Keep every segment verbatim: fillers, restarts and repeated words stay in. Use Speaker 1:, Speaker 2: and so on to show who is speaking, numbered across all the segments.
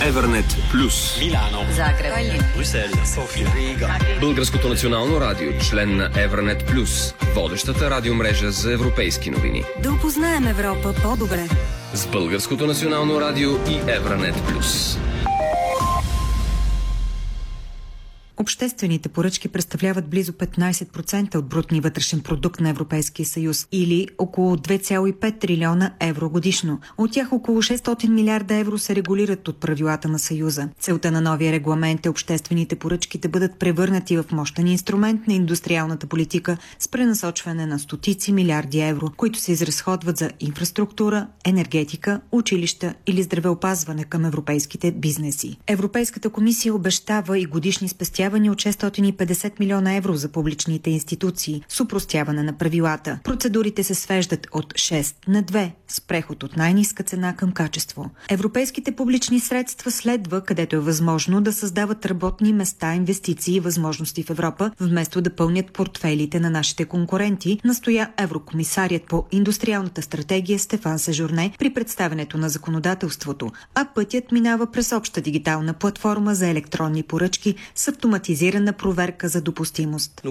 Speaker 1: Евернет Плюс.
Speaker 2: Милано,
Speaker 3: Загреб,
Speaker 2: Брюсел, София, Рига.
Speaker 1: Българското национално радио, член на Евернет Плюс, водещата радиомрежа за европейски новини.
Speaker 3: да опознаем Европа по-добре.
Speaker 1: С Българското национално радио и Евернет Плюс.
Speaker 4: Обществените поръчки представляват близо петнайсет процента от брутния вътрешен продукт на Европейския съюз или около две цяло и пет трилиона евро годишно. От тях около шестстотин милиарда евро се регулират от правилата на Съюза. Целта на новия регламент е обществените поръчки да бъдат превърнати в мощен инструмент на индустриалната политика с пренасочване на стотици милиарди евро, които се изразходват за инфраструктура, енергетика, училища или здравеопазване към европейските бизнеси. Европейската комисия обещава и годишни спестявания от шестстотин и петдесет милиона евро за публичните институции с опростяване на правилата. Процедурите се свеждат от шест на две с преход от най-ниска цена към качество. Европейските публични средства следва, където е възможно, да създават работни места, инвестиции и възможности в Европа, вместо да пълнят портфейлите на нашите конкуренти, настоя еврокомисарият по индустриалната стратегия Стефан Сежурне при представянето на законодателството, а пътят минава през обща дигитална платформа за електронни поръчки с автоматизирана проверка за допустимост.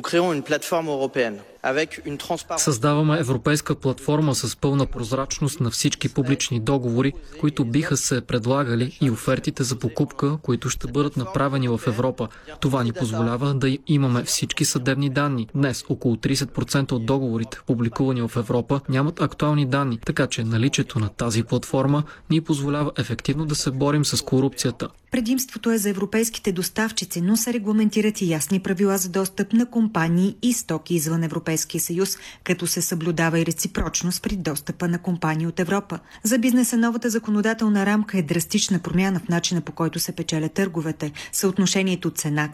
Speaker 5: Създаваме европейска платформа с пълна прозрачност на всички публични договори, които биха се предлагали, и офертите за покупка, които ще бъдат направени в Европа. Това ни позволява да имаме всички съдебни данни. Днес около трийсет процента от договорите, публикувани в Европа, нямат актуални данни, така че наличието на тази платформа ни позволява ефективно да се борим с корупцията.
Speaker 4: Предимството е за европейските доставчици, но се регламентират и ясни правила за достъп на компании и стоки извън Европейския съюз, като се съблюдава и реципрочност при достъпа на компании от Европа. За бизнеса новата законодателна рамка е драстична промяна в начина, по който се печелят търговете. Съотношението цена